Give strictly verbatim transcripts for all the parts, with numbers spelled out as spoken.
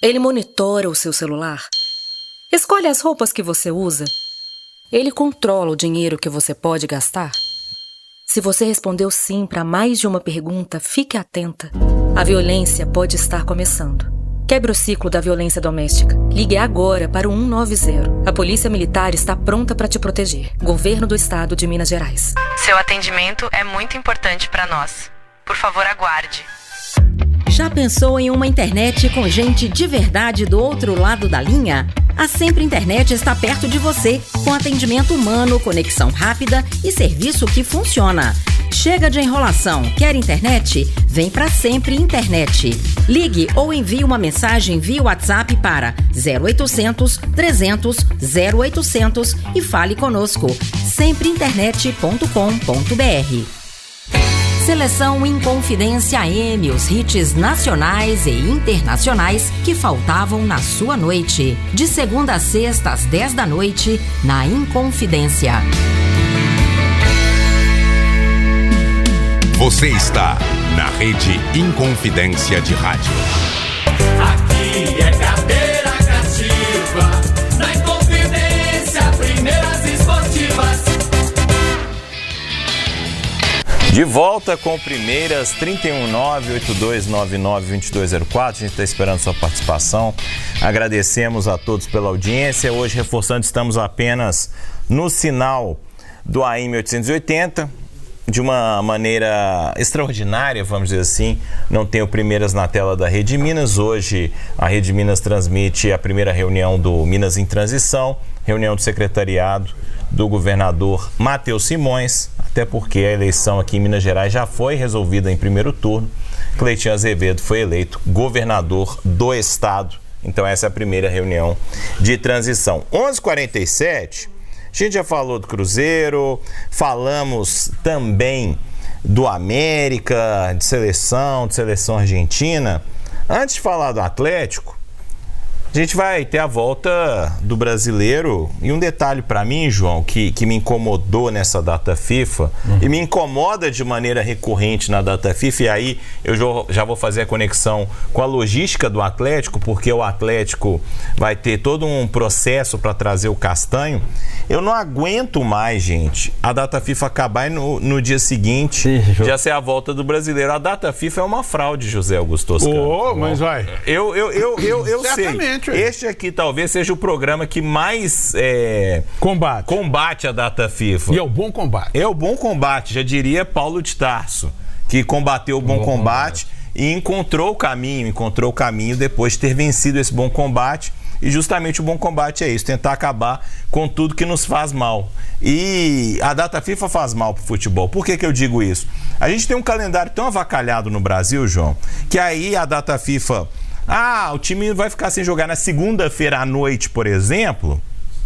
Ele monitora o seu celular? Escolhe as roupas que você usa? Ele controla o dinheiro que você pode gastar? Se você respondeu sim para mais de uma pergunta, fique atenta. A violência pode estar começando. Quebre o ciclo da violência doméstica. Ligue agora para o um nove zero. A Polícia Militar está pronta para te proteger. Governo do Estado de Minas Gerais. Seu atendimento é muito importante para nós. Por favor, aguarde. Já pensou em uma internet com gente de verdade do outro lado da linha? A Sempre Internet está perto de você, com atendimento humano, conexão rápida e serviço que funciona. Chega de enrolação. Quer internet? Vem pra Sempre Internet. Ligue ou envie uma mensagem via WhatsApp para zero oitocentos, trezentos, zero oitocentos e fale conosco. sempre internet ponto com ponto b r. Seleção Inconfidência M, os hits nacionais e internacionais que faltavam na sua noite. De segunda a sexta às dez da noite, na Inconfidência. Você está na Rede Inconfidência de Rádio. Aqui é cadeira cativa, na Inconfidência, primeiras esportivas. De volta com Primeiras, trinta e um, nove oito dois nove nove, dois dois zero quatro. A gente está esperando sua participação. Agradecemos a todos pela audiência. Hoje, reforçando, estamos apenas no sinal do A M oitocentos e oitenta. De uma maneira extraordinária, vamos dizer assim, não tenho Primeiras na tela da Rede Minas. Hoje a Rede Minas transmite a primeira reunião do Minas em Transição, reunião do secretariado do governador Matheus Simões, até porque a eleição aqui em Minas Gerais já foi resolvida em primeiro turno. Cleitinho Azevedo foi eleito governador do estado, então essa é a primeira reunião de transição. onze e quarenta e sete. A gente já falou do Cruzeiro, falamos também do América, de seleção, de seleção argentina. Antes de falar do Atlético, a gente vai ter a volta do brasileiro. E um detalhe para mim, João, que, que me incomodou nessa data FIFA, uhum. e me incomoda de maneira recorrente na data FIFA, e aí eu já vou fazer a conexão com a logística do Atlético, porque o Atlético vai ter todo um processo para trazer o Castanho. Eu não aguento mais, gente, a data FIFA acabar e no, no dia seguinte Sim, já ser a volta do brasileiro. A data FIFA é uma fraude, José Augusto Toscano. Oh, mas vai. Eu, eu, eu, eu, eu sei. Este aqui talvez seja o programa que mais é, combate. combate a data FIFA. E é o bom combate. É o bom combate, já diria Paulo de Tarso, que combateu o bom, bom combate, combate e encontrou o caminho, encontrou o caminho depois de ter vencido esse bom combate. E justamente o bom combate é isso, tentar acabar com tudo que nos faz mal. E a data FIFA faz mal pro futebol. Por que que eu digo isso? A gente tem um calendário tão avacalhado no Brasil, João, que aí a data FIFA... Ah, o time vai ficar sem jogar na segunda-feira à noite, por exemplo,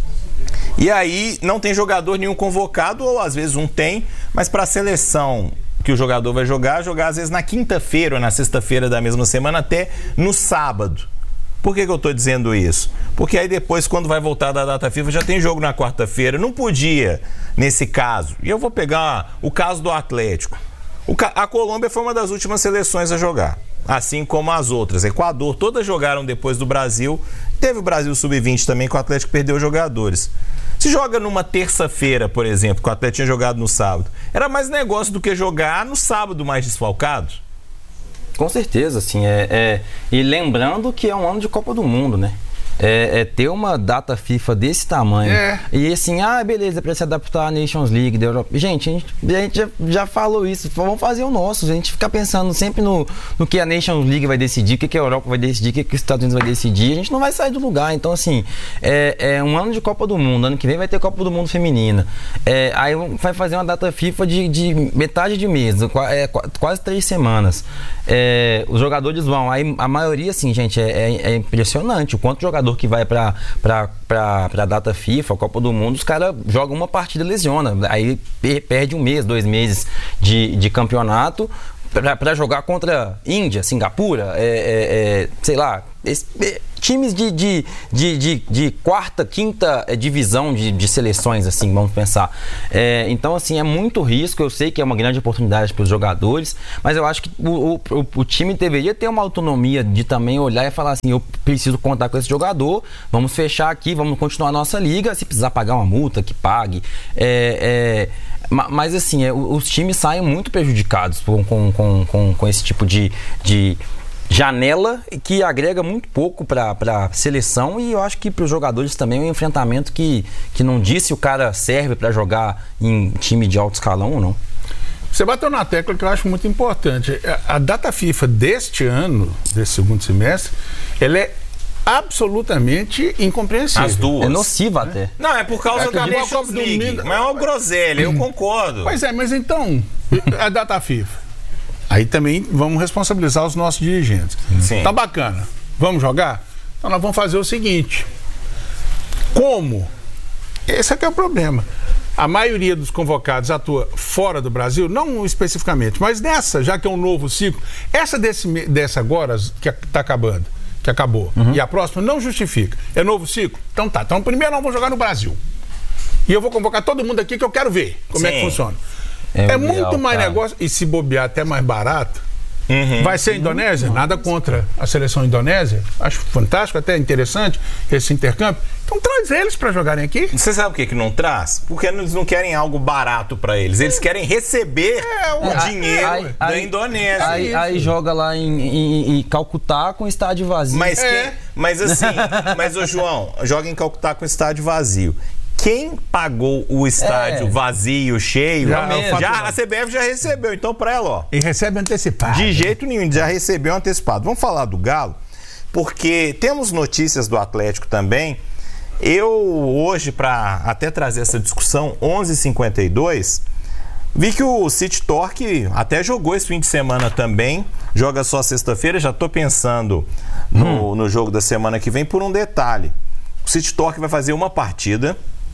e aí não tem jogador nenhum convocado, ou às vezes um tem, mas para a seleção que o jogador vai jogar, jogar às vezes na quinta-feira ou na sexta-feira da mesma semana, até no sábado. Por que que eu estou dizendo isso? Porque aí depois, quando vai voltar da data FIFA, já tem jogo na quarta-feira. Não podia, nesse caso. E eu vou pegar o caso do Atlético. O ca... A Colômbia foi uma das últimas seleções a jogar, assim como as outras. Equador, todas jogaram depois do Brasil. Teve o Brasil sub vinte também, que o Atlético perdeu jogadores. Se joga numa terça-feira, por exemplo, que o Atlético tinha jogado no sábado, era mais negócio do que jogar no sábado mais desfalcado? Com certeza, sim. É, é... E lembrando que é um ano de Copa do Mundo, né? É, é ter uma data FIFA desse tamanho. É. E assim, ah, beleza, para se adaptar à Nations League da Europa. Gente, a gente, a gente já, já falou isso. Vamos fazer o nosso. A gente fica pensando sempre no, no que a Nations League vai decidir, o que, que a Europa vai decidir, o que, que os Estados Unidos vai decidir. A gente não vai sair do lugar. Então, assim, é, é um ano de Copa do Mundo. Ano que vem vai ter Copa do Mundo feminina. É, aí vai fazer uma data FIFA de, de metade de mês, é, quase três semanas. É, os jogadores vão. Aí a maioria, assim, gente, é, é, é impressionante o quanto jogador que vai pra, pra, pra, pra data FIFA, a Copa do Mundo, os caras jogam uma partida e lesiona, aí perde um mês, dois meses de, de campeonato pra, pra jogar contra Índia, Singapura, é, é, é, sei lá, esse, times de, de, de, de, de quarta, quinta divisão de, de seleções, assim, vamos pensar. É, então, assim, é muito risco. Eu sei que é uma grande oportunidade para os jogadores, mas eu acho que o, o, o time deveria ter uma autonomia de também olhar e falar assim, eu preciso contar com esse jogador, vamos fechar aqui, vamos continuar a nossa liga, se precisar pagar uma multa, que pague. É, é, mas, assim, é, os times saem muito prejudicados com, com, com, com esse tipo de... de janela que agrega muito pouco para a seleção, e eu acho que para os jogadores também é um enfrentamento que, que não diz se o cara serve para jogar em time de alto escalão ou não. Você bateu na tecla que eu acho muito importante. A data FIFA deste ano, desse segundo semestre, ela é absolutamente incompreensível. As duas. É nociva né? até. Não, é por causa é da Nations League. Mas é uma groselha, eu concordo. Pois é, mas então, a data FIFA. Aí também vamos responsabilizar os nossos dirigentes. Sim. Tá bacana. Vamos jogar? Então nós vamos fazer o seguinte. Como? Esse aqui é o problema. A maioria dos convocados atua fora do Brasil, não especificamente, mas nessa, já que é um novo ciclo, essa desse, dessa agora, que está acabando, que acabou, uhum. e a próxima não justifica. É novo ciclo? Então tá. Então primeiro nós vamos jogar no Brasil. E eu vou convocar todo mundo aqui que eu quero ver como Sim. é que funciona. É, é muito ideal, mais cara. negócio, e se bobear até mais barato, uhum. vai ser a Indonésia, nada contra a seleção indonésia, acho fantástico, até interessante esse intercâmbio. Então traz eles para jogarem aqui. Você sabe por que que não traz? Porque eles não querem algo barato para eles, eles querem receber é, o é, dinheiro aí, da aí, Indonésia. Aí, aí joga lá em, em, em Calcutá com estádio vazio. Mas, é. quem, mas assim, mas ô João, joga em Calcutá com estádio vazio. Quem pagou o estádio é. vazio, cheio, já, já, a C B F já recebeu, então pra ela, ó. E recebe antecipado. De jeito nenhum, já recebeu antecipado. Vamos falar do Galo, porque temos notícias do Atlético também. Eu, hoje, para até trazer essa discussão, onze e cinquenta e dois, vi que o City Torque até jogou esse fim de semana também, joga só sexta-feira, já tô pensando no, hum. no jogo da semana que vem por um detalhe. O City Torque vai fazer uma partida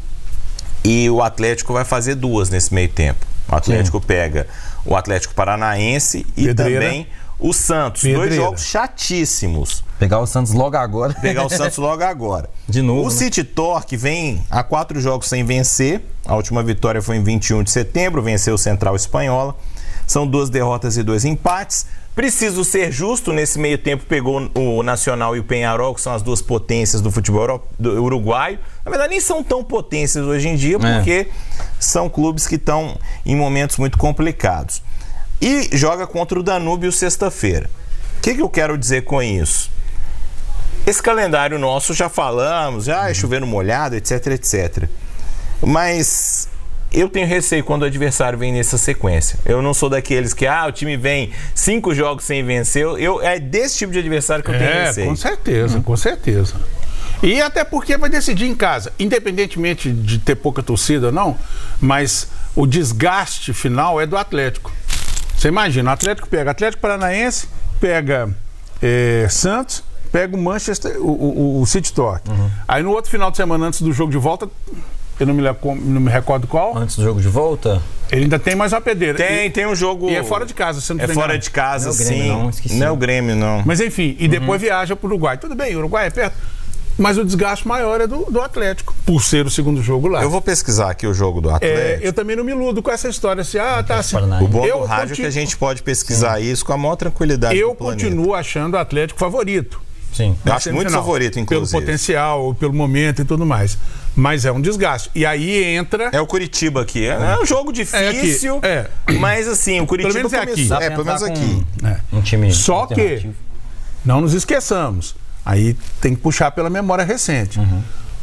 e o Atlético vai fazer duas nesse meio tempo. O Atlético Sim. pega o Atlético Paranaense e Pedreira. também o Santos. Pedreira. Dois jogos chatíssimos. Pegar o Santos logo agora. Pegar o Santos logo agora. De novo. O né? City Torque vem a quatro jogos sem vencer. A última vitória foi em vinte e um de setembro, venceu o Central Espanhola. São duas derrotas e dois empates. Preciso ser justo, nesse meio tempo pegou o Nacional e o Peñarol, que são as duas potências do futebol uruguaio. Na verdade, nem são tão potências hoje em dia, porque é. são clubes que estão em momentos muito complicados. E joga contra o Danúbio sexta-feira. O que, que eu quero dizer com isso? Esse calendário nosso, já falamos, já é chover no molhado, etc, etcétera. Mas eu tenho receio quando o adversário vem nessa sequência. Eu não sou daqueles que, ah, o time vem cinco jogos sem vencer. Eu, é desse tipo de adversário que eu tenho é, receio. Com certeza, hum. com certeza. E até porque vai decidir em casa, independentemente de ter pouca torcida ou não, mas o desgaste final é do Atlético. Você imagina, o Atlético pega Atlético Paranaense, pega é, Santos, pega o Manchester, o, o, o City Torque. Uhum. Aí no outro final de semana, antes do jogo de volta, eu não me, não me recordo qual. Antes do jogo de volta? Ele ainda tem mais uma pedreira. Tem, e, tem um jogo... E é fora de casa, você não É fora de casa, não é sim. Grêmio, não, esqueci. Não é o Grêmio, não. Mas enfim, e depois uhum. viaja para o Uruguai. Tudo bem, o Uruguai é perto. Mas o desgaste maior é do, do Atlético, por ser o segundo jogo lá. Eu vou pesquisar aqui o jogo do Atlético. É, eu também não me iludo com essa história assim, ah, tá assim. O bom eu do rádio continuo... é que a gente pode pesquisar Sim. isso com a maior tranquilidade eu do planeta. Eu continuo achando o Atlético favorito. Sim. Eu acho muito favorito, inclusive. Pelo potencial, pelo momento e tudo mais. Mas é um desgaste. E aí entra... É o Curitiba aqui. É, é um jogo difícil, é é. mas assim, o Curitiba pelo menos começou... é aqui. É, pelo menos aqui. É. Um time Só que, não nos esqueçamos, aí tem que puxar pela memória recente. Uhum.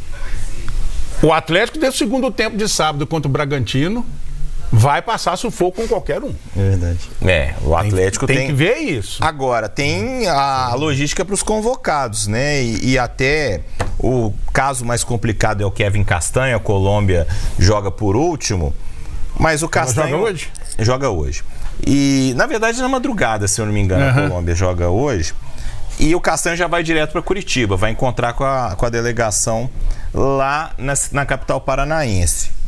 O Atlético, desse segundo tempo de sábado contra o Bragantino, vai passar sufoco com qualquer um. É verdade. É, o Atlético tem... Tem, tem que ver isso. Agora, tem a logística para os convocados, né? E, e até o caso mais complicado é o Kevin Castanho, a Colômbia joga por último, mas o Castanho... Ela joga hoje? Joga hoje. E, na verdade, na madrugada, se eu não me engano, uhum. a Colômbia joga hoje. E o Castanho já vai direto para Curitiba, vai encontrar com a, com a delegação lá na, na capital paranaense.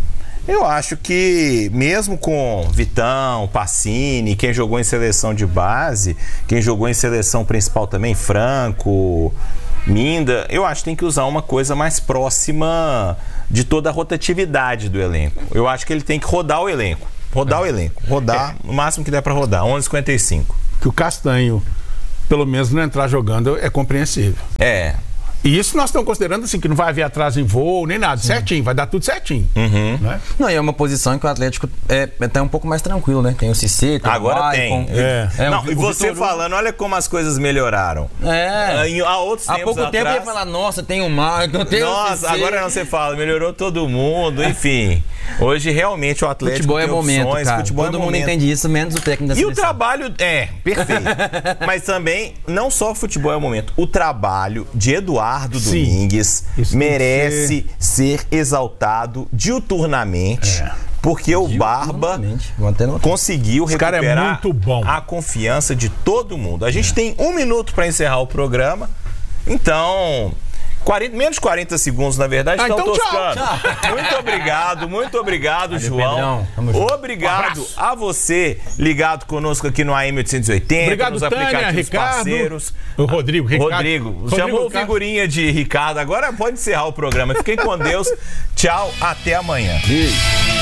Eu acho que mesmo com Vitão, Pacini, quem jogou em seleção de base, quem jogou em seleção principal também, Franco, Minda, eu acho que tem que usar uma coisa mais próxima de toda a rotatividade do elenco. Eu acho que ele tem que rodar o elenco. Rodar é. o elenco. Rodar é. o máximo que der para rodar. onze e cinquenta e cinco. Que o Castanho, pelo menos, não entrar jogando é compreensível. É. E isso nós estamos considerando assim, que não vai haver atraso em voo, nem nada. Certinho, vai dar tudo certinho. Uhum. Né? Não, e é uma posição em que o Atlético é, é até um pouco mais tranquilo, né? Tem o Cissé, tem Agora o Maicon. tem. É. É, não, o, e você Vitor... falando, olha como as coisas melhoraram. É. Em, há outros há tempos pouco tempo atrás... ia falar, nossa, tem o Maicon, tem nossa, o Cissé. Agora não você fala, melhorou todo mundo, enfim. Hoje realmente o Atlético futebol tem é momento, opções, cara. futebol todo é mundo momento. entende isso, menos o técnico da e seleção. E o trabalho, é, perfeito. Mas também, não só o futebol é o momento, o trabalho de Eduardo Sim. Domingues Isso merece ser... ser exaltado diuturnamente, é. porque o Barba conseguiu recuperar é muito bom. a confiança de todo mundo. A gente é. tem um minuto para encerrar o programa, então... quarenta, menos de quarenta segundos, na verdade, ah, então toscando. Tchau, tchau. Muito obrigado, muito obrigado, Valeu, João. Obrigado um a você ligado conosco aqui no A M oitocentos e oitenta, obrigado, nos Tânia, aplicativos Ricardo, parceiros. O Rodrigo, Ricardo. Rodrigo, Rodrigo chamou Ricardo. Figurinha de Ricardo. Agora pode encerrar o programa. Fiquem com Deus. Tchau, até amanhã. Beijo.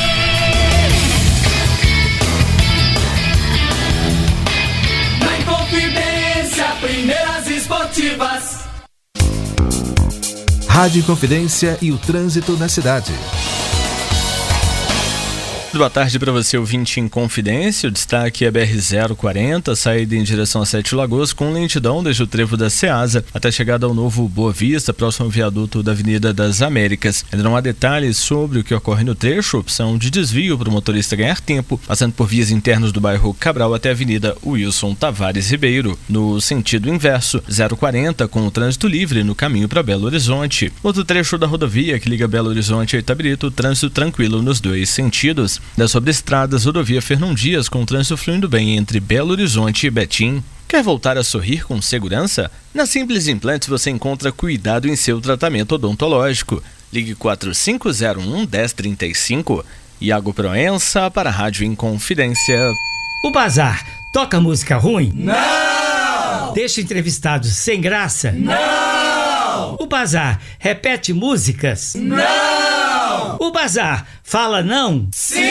Na Inconfidência, primeiras esportivas. Rádio Inconfidência e o trânsito na cidade. Boa tarde para você, ouvinte em Confidência. O destaque é B R zero quarenta, saída em direção a Sete Lagoas, com lentidão desde o trevo da Ceasa até a chegada ao novo Boa Vista, próximo ao viaduto da Avenida das Américas. Ainda não há detalhes sobre o que ocorre no trecho, opção de desvio para o motorista ganhar tempo, passando por vias internas do bairro Cabral até a Avenida Wilson Tavares Ribeiro. No sentido inverso, zero quarenta, com o trânsito livre no caminho para Belo Horizonte. Outro trecho da rodovia que liga Belo Horizonte a Itabirito, trânsito tranquilo nos dois sentidos. Das sobreestradas, rodovia Fernão Dias, com o trânsito fluindo bem entre Belo Horizonte e Betim. Quer voltar a sorrir com segurança? Na Simples Implantes você encontra cuidado em seu tratamento odontológico. Ligue quatro cinco zero um, um zero três cinco. Iago Proença para a Rádio Inconfidência. O Bazar toca música ruim? Não! Deixa entrevistados sem graça? Não! O Bazar repete músicas? Não! O Bazar fala não? Sim!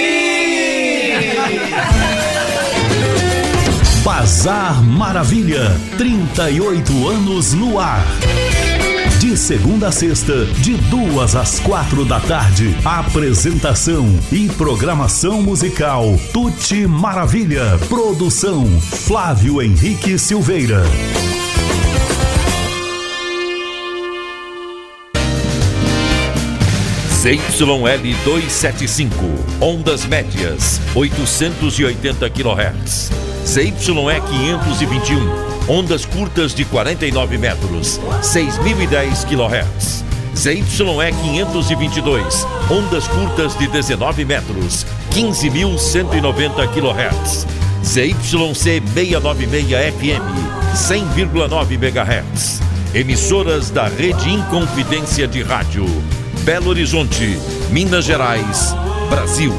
Bazar Maravilha, trinta e oito anos no ar. De segunda a sexta, de duas às quatro da tarde, apresentação e programação musical Tutti Maravilha. Produção Flávio Henrique Silveira. Z Y L duzentos e setenta e cinco, ondas médias, oitocentos e oitenta quilohertz. Z Y E quinhentos e vinte e um, ondas curtas de quarenta e nove metros, seis mil e dez quilohertz. Z Y E quinhentos e vinte e dois, ondas curtas de dezenove metros, quinze mil cento e noventa quilohertz. Z Y C seiscentos e noventa e seis F M, cem vírgula nove megahertz. Emissoras da Rede Inconfidência de Rádio. Belo Horizonte, Minas Gerais, Brasil.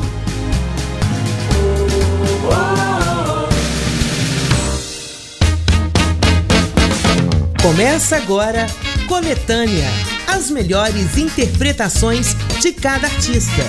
Começa agora Coletânea, as melhores interpretações de cada artista.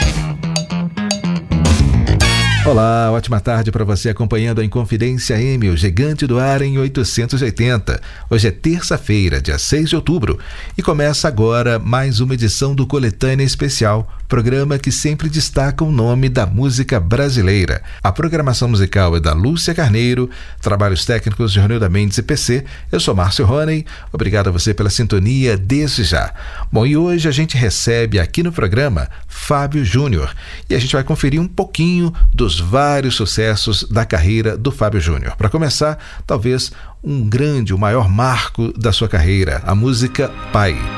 Olá, ótima tarde para você acompanhando a Inconfidência M, o gigante do ar em oitocentos e oitenta. Hoje é terça-feira, dia seis de outubro, e começa agora mais uma edição do Coletânea Especial, programa que sempre destaca o nome da música brasileira. A programação musical é da Lúcia Carneiro, trabalhos técnicos de Ronilda Mendes e P C. Eu sou Márcio Roney, obrigado a você pela sintonia desde já. Bom, e hoje a gente recebe aqui no programa Fábio Júnior, e a gente vai conferir um pouquinho dos vários sucessos da carreira do Fábio Júnior. Para começar, talvez um grande, o maior marco da sua carreira, a música Pai.